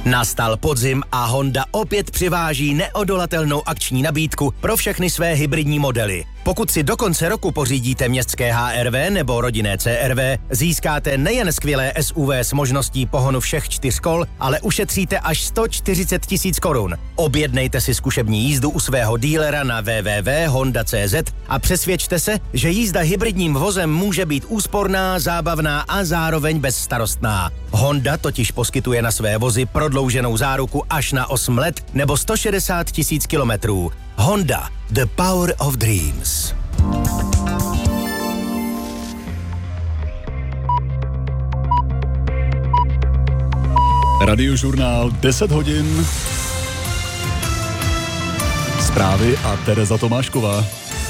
Nastal podzim a Honda opět přiváží neodolatelnou akční nabídku pro všechny své hybridní modely. Pokud si do konce roku pořídíte městské HR-V nebo rodinné CR-V, získáte nejen skvělé SUV s možností pohonu všech 4 kol, ale ušetříte až 140 000 korun. Objednejte si zkušební jízdu u svého dílera na www.honda.cz a přesvědčte se, že jízda hybridním vozem může být úsporná, zábavná a zároveň bezstarostná. Honda totiž poskytuje na své vozy prodlouženou záruku až na 8 let nebo 160 000 kilometrů. Honda, the power of dreams. Radiožurnál 10 hodin. Zprávy a Tereza Tomášková.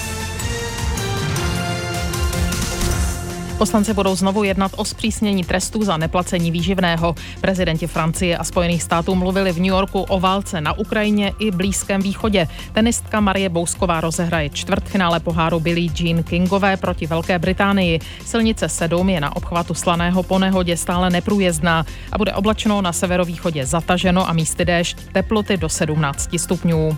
Poslanci budou znovu jednat o zpřísnění trestů za neplacení výživného. Prezidenti Francie a Spojených států mluvili v New Yorku o válce na Ukrajině i Blízkém východě. Tenistka Marie Bousková rozehraje čtvrtfinále poháru Billie Jean Kingové proti Velké Británii. Silnice 7 je na obchvatu Slaného po nehodě stále neprůjezdná a bude oblačno, na severovýchodě zataženo a místy déšť, teploty do 17 stupňů.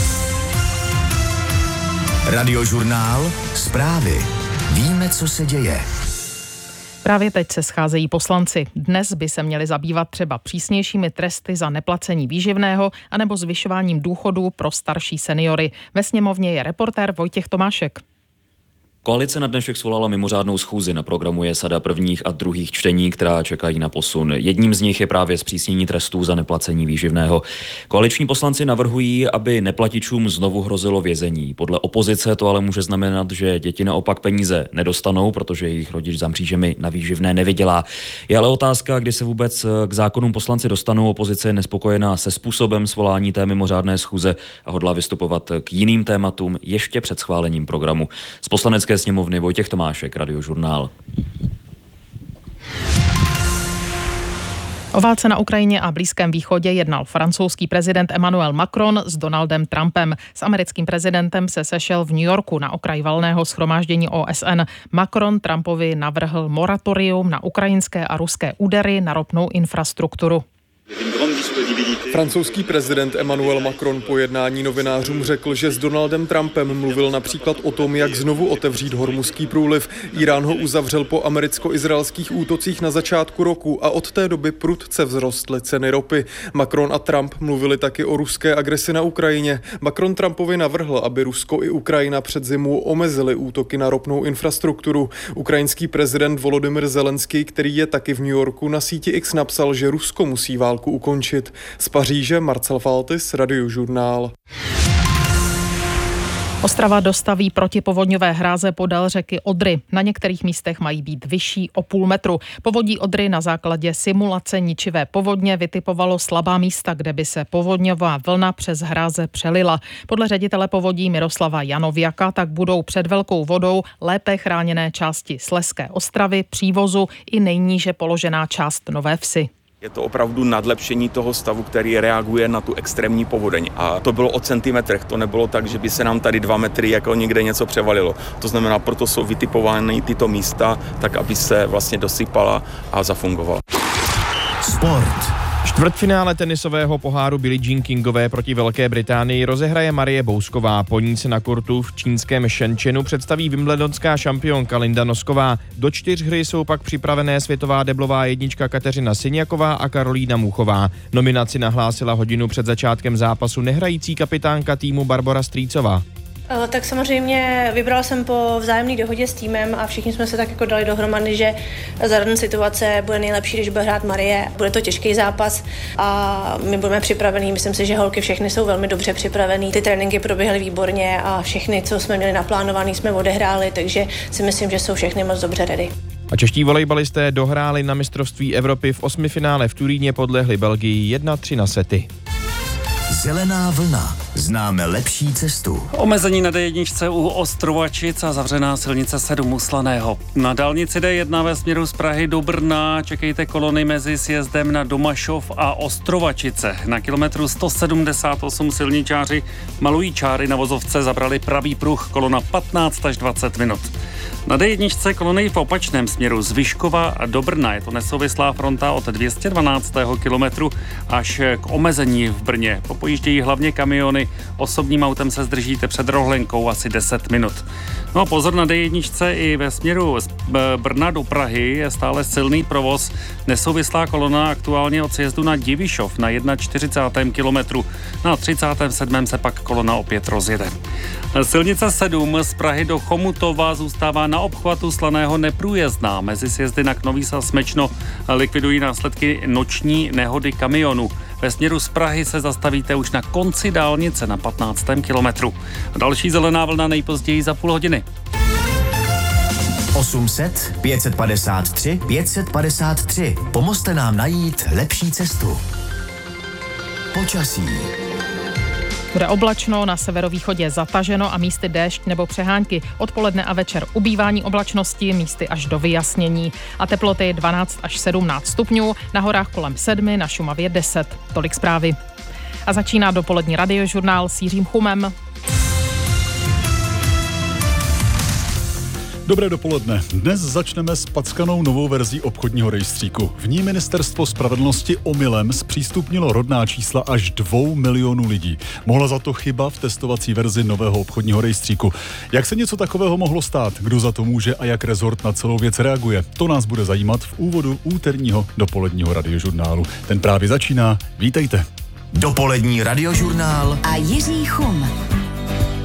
Radiožurnál, zprávy. Víme, co se děje. Právě teď se scházejí poslanci. Dnes by se měli zabývat třeba přísnějšími tresty za neplacení výživného anebo zvyšováním důchodů pro starší seniory. Ve sněmovně je reportér Vojtěch Tomášek. Koalice na dnešek svolala mimořádnou schůzi. Na programu je sada prvních a druhých čtení, která čekají na posun. Jedním z nich je právě zpřísnění trestů za neplacení výživného. Koaliční poslanci navrhují, aby neplatičům znovu hrozilo vězení. Podle opozice to ale může znamenat, že děti naopak peníze nedostanou, protože jejich rodič za mřížemi na výživné nevydělá. Je ale otázka, kdy se vůbec k zákonům poslanci dostanou. Opozice je nespokojená se způsobem svolání té mimořádné schůze a hodlá vystupovat k jiným tématům ještě před schválením programu. Z poslanecké sněmovny Vojtěch Tomášek, Radiožurnál. O válce na Ukrajině a Blízkém východě jednal francouzský prezident Emmanuel Macron s Donaldem Trumpem. S americkým prezidentem se sešel v New Yorku na okraj valného shromáždění OSN. Macron Trumpovi navrhl moratorium na ukrajinské a ruské údery na ropnou infrastrukturu. Francouzský prezident Emmanuel Macron po jednání novinářům řekl, že s Donaldem Trumpem mluvil například o tom, jak znovu otevřít Hormuzský průliv. Irán ho uzavřel po americko-izraelských útocích na začátku roku a od té doby prudce vzrostly ceny ropy. Macron a Trump mluvili taky o ruské agresi na Ukrajině. Macron Trumpovi navrhl, aby Rusko i Ukrajina před zimou omezili útoky na ropnou infrastrukturu. Ukrajinský prezident Volodymyr Zelenský, který je taky v New Yorku, na síti X napsal, že Rusko musí válku ukončit. Z Paříže Marcel Faltis, Radiožurnál. Ostrava dostaví protipovodňové hráze podél řeky Odry. Na některých místech mají být vyšší o půl metru. Povodí Odry na základě simulace ničivé povodně vytipovalo slabá místa, kde by se povodňová vlna přes hráze přelila. Podle ředitele povodí Miroslava Janověka tak budou před velkou vodou lépe chráněné části Slezské Ostravy, Přívozu i nejníže položená část Nové Vsi. Je to opravdu nadlepšení toho stavu, který reaguje na tu extrémní povodeň. A to bylo o centimetrech, to nebylo tak, že by se nám tady 2 metry jako někde něco převalilo. To znamená, proto jsou vytipovány tyto místa, tak aby se vlastně dosypala a zafungovala. Sport. Čtvrtfinále tenisového poháru Billie Jean Kingové proti Velké Británii rozehraje Marie Bousková. Po ní se na kurtu v čínském Shenzhenu představí wimbledonská šampionka Linda Nosková. Do 4 hry jsou pak připravené světová deblová jednička Kateřina Syniaková a Karolína Muchová. Nominaci nahlásila hodinu před začátkem zápasu nehrající kapitánka týmu Barbora Strýcová. Tak samozřejmě vybrala jsem po vzájemné dohodě s týmem a všichni jsme se tak jako dali dohromady, že za danou situace bude nejlepší, když bude hrát Marie. Bude to těžký zápas a my budeme připravení. Myslím si, že holky všechny jsou velmi dobře připravený. Ty tréninky proběhly výborně a všechny, co jsme měli naplánovaný, jsme odehráli, takže si myslím, že jsou všechny moc dobře ready. A čeští volejbalisté dohráli na mistrovství Evropy v 8. finále v Turíně, podlehli Belgii 1-3 na sety. Zelená vlna. Známe lepší cestu. Omezení na D1 u Ostrovačic a zavřená silnice 7 u Slaného. Na dálnici D1 ve směru z Prahy do Brna čekejte kolony mezi sjezdem na Domašov a Ostrovačice. Na kilometru 178 silničáři malují čáry na vozovce, zabrali pravý pruh, kolona 15 až 20 minut. Na D1 kolony v opačném směru z Vyškova do Brna. Je to nesouvislá fronta od 212. kilometru až k omezení v Brně. Popojíždějí hlavně kamiony. Osobním autem se zdržíte před Rohlenkou asi 10 minut. No a pozor, na D1 i ve směru z Brna do Prahy je stále silný provoz. Nesouvislá kolona aktuálně od sjezdu na Divišov na 41. kilometru. Na 37. se pak kolona opět rozjede. Silnice 7 z Prahy do Chomutova zůstává na obchvatu Slaného neprůjezdná. Mezi sjezdy na Knovíz a Smečno likvidují následky noční nehody kamionu. Ve směru z Prahy se zastavíte už na konci dálnice na 15. kilometru. Další zelená vlna nejpozději za půl hodiny. 800 553 553. Pomozte nám najít lepší cestu. Počasí. Bude oblačno, na severovýchodě zataženo a místy déšť nebo přehánky. Odpoledne a večer ubývání oblačnosti, místy až do vyjasnění. A teploty 12 až 17 stupňů, na horách kolem 7, na Šumavě 10. Tolik zprávy. A začíná dopolední radiožurnál s Jiřím Chumem. Dobré dopoledne. Dnes začneme s packanou novou verzí obchodního rejstříku. V ní Ministerstvo spravedlnosti omylem zpřístupnilo rodná čísla až 2 milionů lidí. Mohla za to chyba v testovací verzi nového obchodního rejstříku. Jak se něco takového mohlo stát? Kdo za to může a jak rezort na celou věc reaguje? To nás bude zajímat v úvodu úterního dopoledního radiožurnálu. Ten právě začíná. Vítejte. Dopolední radiožurnál a Jiří Chum.